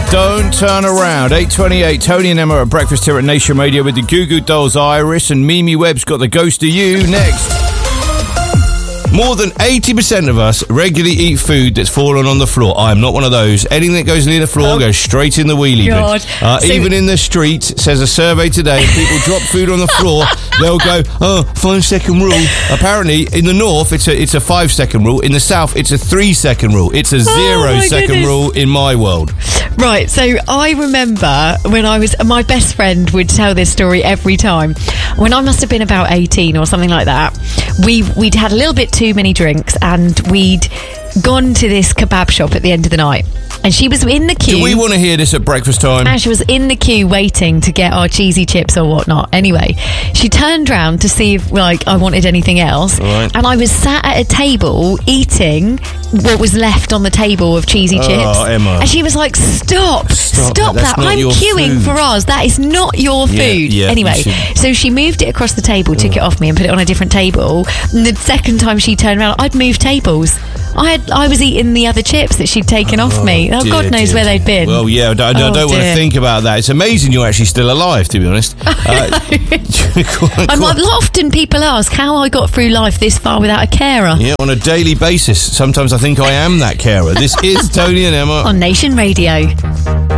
Don't turn around. 8:28. Tony and Emma at breakfast here at Nation Radio with the Goo Goo Dolls, Iris, and Mimi Webb's got the Ghost of You next. More than 80% of us regularly eat food that's fallen on the floor. I am not one of those. Anything that goes near the floor goes straight in the wheelie bin. Even in the street, says a survey today, if people drop food on the floor, they'll go, 5-second rule. Apparently, in the north, it's a 5-second rule. In the south, it's a 3-second rule. It's a 0-second rule in my world. Right, so I remember when my best friend would tell this story every time. When I must have been about 18 or something like that, we'd had a little bit too many drinks and we'd gone to this kebab shop at the end of the night. And she was in the queue. Do we want to hear this at breakfast time? And she was in the queue waiting to get our cheesy chips or whatnot. Anyway, she turned round to see if I wanted anything else. Right. And I was sat at a table eating what was left on the table of cheesy chips. Oh, Emma. And she was like, stop that. I'm queuing for ours. That is not your food. Yeah, anyway, so she moved it across the table, took it off me and put it on a different table. And the second time she turned around, I'd moved tables. I was eating the other chips that she'd taken off me. God knows where they'd been. Well, yeah, I don't want to think about that. It's amazing you're actually still alive, to be honest. Often people ask how I got through life this far without a carer. Yeah, on a daily basis. Sometimes I think I am that carer. This is Tony and Emma on Nation Radio.